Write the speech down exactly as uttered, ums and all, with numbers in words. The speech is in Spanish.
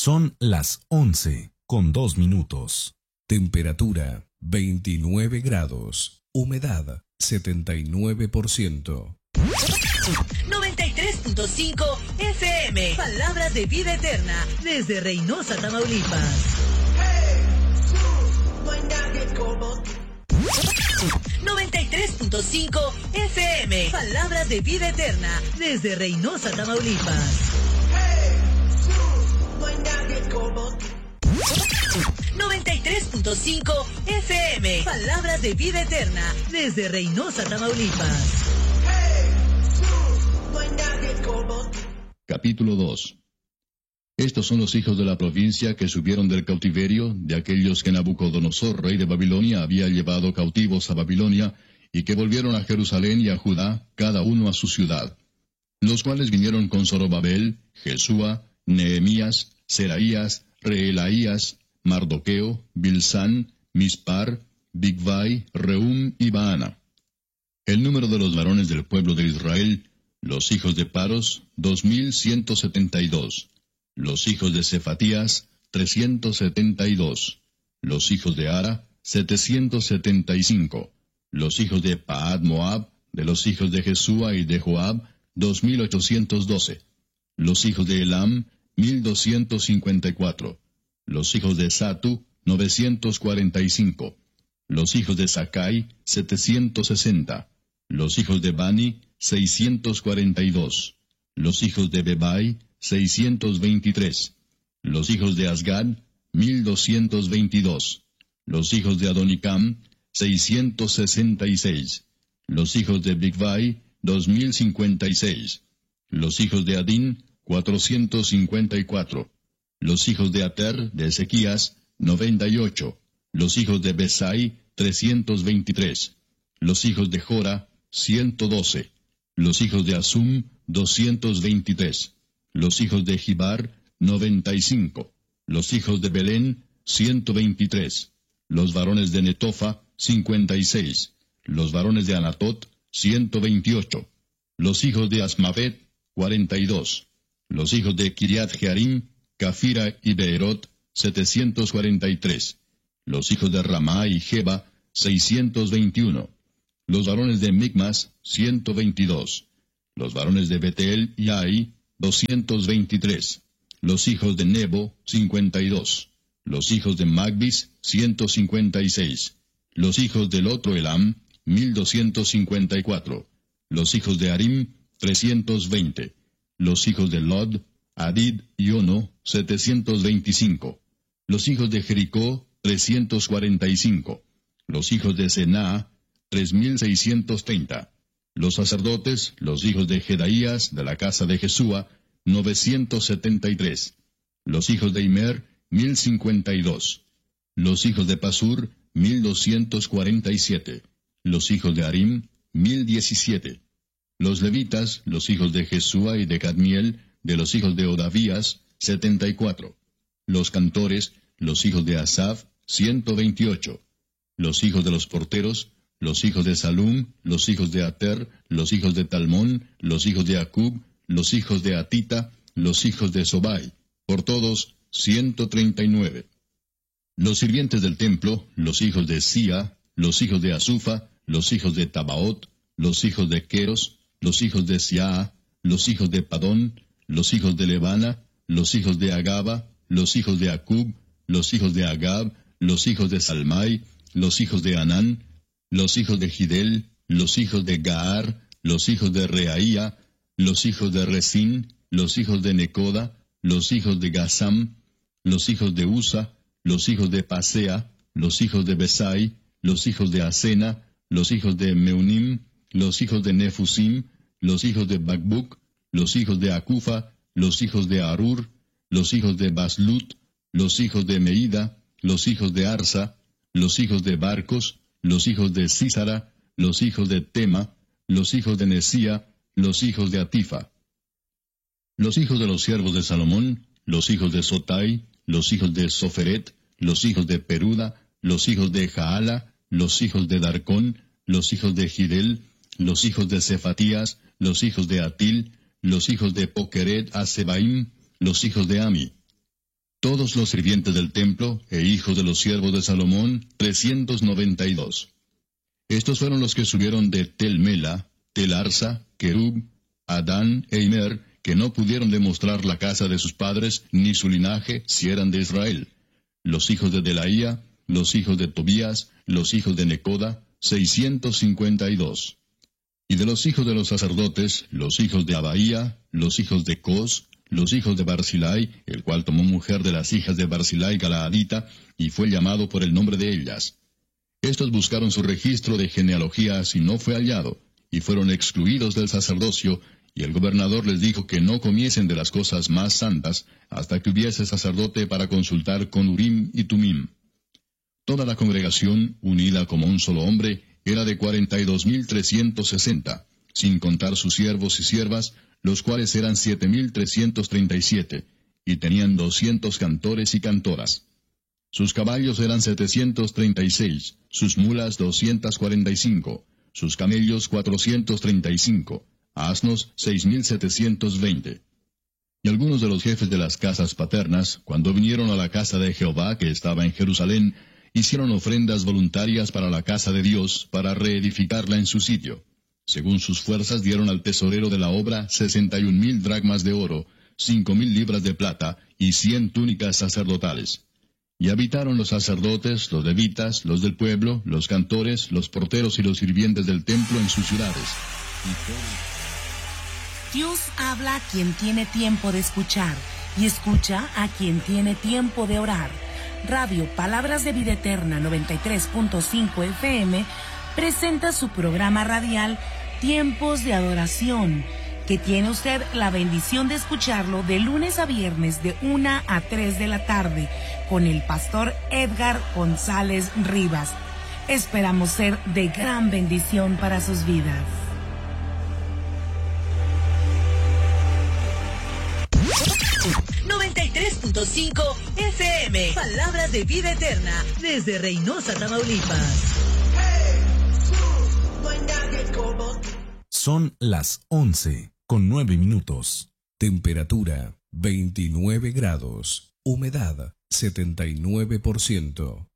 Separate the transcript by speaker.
Speaker 1: Son las once con dos minutos. Temperatura veintinueve grados. Humedad setenta y nueve por ciento.
Speaker 2: noventa y tres punto cinco F M. Palabras de vida eterna. Desde Reynosa, Tamaulipas. noventa y tres punto cinco F M. Palabras de vida eterna. Desde Reynosa, Tamaulipas. noventa y tres punto cinco F M. Palabras de vida eterna. Desde Reynosa, Tamaulipas.
Speaker 3: Capítulo dos. Estos son los hijos de la provincia que subieron del cautiverio, de aquellos que Nabucodonosor, rey de Babilonia, había llevado cautivos a Babilonia, y que volvieron a Jerusalén y a Judá, cada uno a su ciudad. Los cuales vinieron con Zorobabel, Jesúa, Nehemías, Seraías, Reelaías, Mardoqueo, Bilsán, Mispar, Bigvai, Reum y Baana. El número de los varones del pueblo de Israel, los hijos de Paros, dos mil ciento setenta y dos. Los hijos de Cefatías, trescientos setenta y dos. Los hijos de Ara, setecientos setenta y cinco. Los hijos de Paad Moab, de los hijos de Jesúa y de Joab, dos mil ochocientos doce. Los hijos de Elam, mil doscientos cincuenta y cuatro. Los hijos de Satu, novecientos cuarenta y cinco. Los hijos de Sakai, setecientos sesenta. Los hijos de Bani, seiscientos cuarenta y dos. Los hijos de Bebai, seiscientos veintitrés. Los hijos de Asgad, mil doscientos veintidós. Los hijos de Adonicam, seiscientos sesenta y seis. Los hijos de Bigvai, dos mil cincuenta y seis. Los hijos de Adín, cuatrocientos cincuenta y cuatro. Los hijos de Ater, de Ezequías, noventa y ocho. Los hijos de Besai, trescientos veintitrés. Los hijos de Jora, ciento doce. Los hijos de Asum, doscientos veintitrés. Los hijos de Gibar, noventa y cinco. Los hijos de Belén, ciento veintitrés. Los varones de Netofa, cincuenta y seis. Los varones de Anatot, ciento veintiocho. Los hijos de Asmavet, cuarenta y dos. Los hijos de Kiriat Jearim, Cafira y Beerot, setecientos cuarenta y tres. Los hijos de Ramá y Jeba, seiscientos veintiuno. Los varones de Micmas, ciento veintidós. Los varones de Betel y Ai, doscientos veintitrés. Los hijos de Nebo, cincuenta y dos. Los hijos de Magbis, ciento cincuenta y seis. Los hijos del otro Elam, mil doscientos cincuenta y cuatro. Los hijos de Arim, trescientos veinte. Los hijos de Lod, Adid y Ono, setecientos veinticinco. Los hijos de Jericó, trescientos cuarenta y cinco. Los hijos de Senaa, tres mil seiscientos treinta. Los sacerdotes, los hijos de Jedaías, de la casa de Jesúa, novecientos setenta y tres. Los hijos de Imer, mil cincuenta y dos. Los hijos de Pasur, mil doscientos cuarenta y siete. Los hijos de Arim, mil diecisiete. Los levitas, los hijos de Jesúa y de Cadmiel, de los hijos de Odavías, setenta y cuatro. Los cantores, los hijos de Asaf, ciento veintiocho. Los hijos de los porteros, los hijos de Salum, los hijos de Ater, los hijos de Talmón, los hijos de Acub, los hijos de Atita, los hijos de Sobai, por todos ciento treinta y nueve. Los sirvientes del templo, los hijos de Sia, los hijos de Asufa, los hijos de Tabaot, los hijos de Queros, los hijos de Siaa, los hijos de Padón, los hijos de Levana, los hijos de Agaba, los hijos de Acub, los hijos de Agab, los hijos de Salmai, los hijos de Anán, los hijos de Gidel, los hijos de Gaar, los hijos de Reaía, los hijos de Resín, los hijos de Necoda, los hijos de Gasam, los hijos de Usa, los hijos de Pasea, los hijos de Besai, los hijos de Asena, los hijos de Meunim, los hijos de Nefusim, los hijos de Bakbuk, los hijos de Acufa, los hijos de Arur, los hijos de Baslut, los hijos de Meida, los hijos de Arsa, los hijos de Barcos, los hijos de Sísara, los hijos de Tema, los hijos de Nesía, los hijos de Atifa. Los hijos de los siervos de Salomón, los hijos de Sotai, los hijos de Soferet, los hijos de Peruda, los hijos de Jaala, los hijos de Darcón, los hijos de Gidel, los hijos de Cefatías, los hijos de Atil, los hijos de Pokeret Hasebaim, los hijos de Ami. Todos los sirvientes del templo e hijos de los siervos de Salomón, trescientos noventa y dos. Estos fueron los que subieron de Tel Mela, Tel Arsa, Kerub, Adán e Immer, que no pudieron demostrar la casa de sus padres ni su linaje si eran de Israel. Los hijos de Delaía, los hijos de Tobías, los hijos de Necoda, seiscientos cincuenta y dos. Y de los hijos de los sacerdotes, los hijos de Abaía, los hijos de Cos, los hijos de Barzilai, el cual tomó mujer de las hijas de Barzilai Galaadita, y fue llamado por el nombre de ellas. Estos buscaron su registro de genealogías y no fue hallado, y fueron excluidos del sacerdocio, y el gobernador les dijo que no comiesen de las cosas más santas, hasta que hubiese sacerdote para consultar con Urim y Tumim. Toda la congregación, unida como un solo hombre, era de cuarenta y dos mil trescientos sesenta, sin contar sus siervos y siervas, los cuales eran siete mil trescientos treinta y siete, y tenían doscientos cantores y cantoras. Sus caballos eran setecientos treinta y seis, sus mulas doscientos cuarenta y cinco, sus camellos cuatrocientos treinta y cinco, asnos seis mil setecientos veinte. Y algunos de los jefes de las casas paternas, cuando vinieron a la casa de Jehová que estaba en Jerusalén, hicieron ofrendas voluntarias para la casa de Dios, para reedificarla en su sitio. Según sus fuerzas dieron al tesorero de la obra sesenta y un mil dracmas de oro, cinco mil libras de plata y cien túnicas sacerdotales. Y habitaron los sacerdotes, los levitas, los del pueblo, los cantores, los porteros y los sirvientes del templo en sus ciudades.
Speaker 4: Dios habla a quien tiene tiempo de escuchar y escucha a quien tiene tiempo de orar. Radio Palabras de Vida Eterna noventa y tres punto cinco F M presenta su programa radial Tiempos de Adoración, que tiene usted la bendición de escucharlo de lunes a viernes de una a tres de la tarde con el pastor Edgar González Rivas. Esperamos ser de gran bendición para sus vidas.
Speaker 2: noventa y tres punto cinco F M. Palabras de Vida Eterna desde Reynosa, Tamaulipas.
Speaker 1: Son las once con nueve minutos. Temperatura veintinueve grados. Humedad setenta y nueve por ciento.